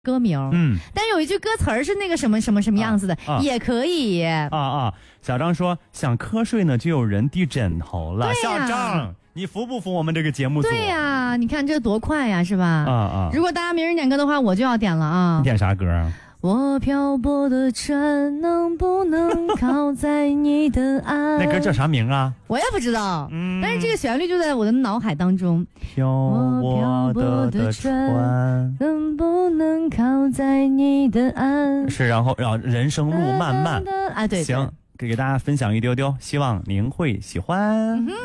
歌名，但有一句歌词儿是那个什么什么什么样子的，也可以。 小张说想瞌睡呢，就有人递枕头了。小张，你服不服我们这个节目组？ 对呀，你看这多快呀，是吧？如果大家没人点歌的话，我就要点了啊。 你点啥歌啊？ 我漂泊的船能不能靠在你的岸？ 那歌叫啥名啊？ 我也不知道，但是这个旋律就在我的脑海当中。 漂泊的船能不能靠在你的岸？ 是，然后人生路漫漫啊，对， 行，给大家分享一丢丢，希望您会喜欢。